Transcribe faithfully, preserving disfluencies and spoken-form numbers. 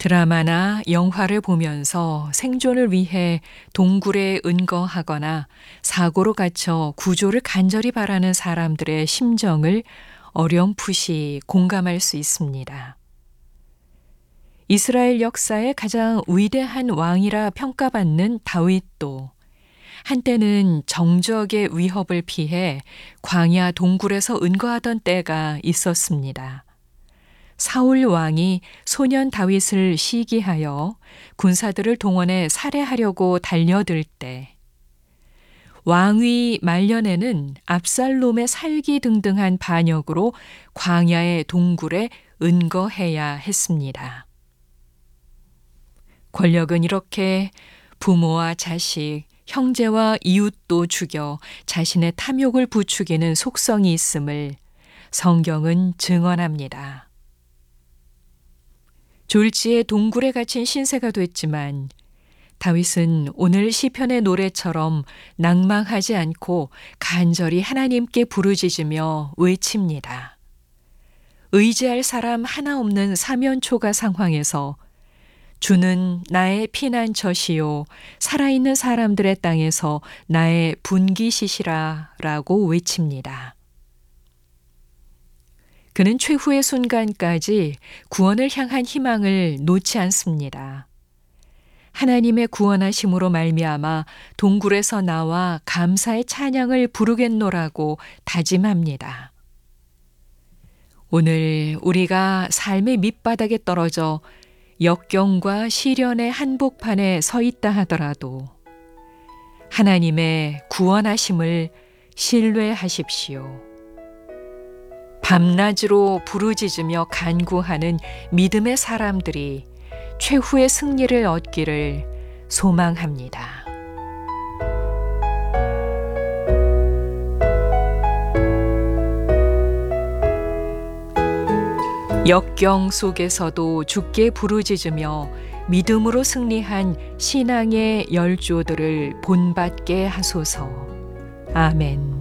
드라마나 영화를 보면서 생존을 위해 동굴에 은거하거나 사고로 갇혀 구조를 간절히 바라는 사람들의 심정을 어렴풋이 공감할 수 있습니다. 이스라엘 역사의 가장 위대한 왕이라 평가받는 다윗도 한때는 정적의 위협을 피해 광야 동굴에서 은거하던 때가 있었습니다. 사울 왕이 소년 다윗을 시기하여 군사들을 동원해 살해하려고 달려들 때, 왕위 말년에는 압살롬의 살기등등한 반역으로 광야의 동굴에 은거해야 했습니다. 권력은 이렇게 부모와 자식, 형제와 이웃도 죽여 자신의 탐욕을 부추기는 속성이 있음을 성경은 증언합니다. 졸지에 동굴에 갇힌 신세가 됐지만 다윗은 오늘 시편의 노래처럼 낭망하지 않고 간절히 하나님께 부르짖으며 외칩니다. 의지할 사람 하나 없는 사면초가 상황에서 주는 나의 피난처시요 살아있는 사람들의 땅에서 나의 분기시시라 라고 외칩니다. 그는 최후의 순간까지 구원을 향한 희망을 놓지 않습니다. 하나님의 구원하심으로 말미암아 동굴에서 나와 감사의 찬양을 부르겠노라고 다짐합니다. 오늘 우리가 삶의 밑바닥에 떨어져 역경과 시련의 한복판에 서 있다 하더라도 하나님의 구원하심을 신뢰하십시오. 밤낮으로 부르짖으며 간구하는 믿음의 사람들이 최후의 승리를 얻기를 소망합니다. 역경 속에서도 주께 부르짖으며 믿음으로 승리한 신앙의 열조들을 본받게 하소서. 아멘.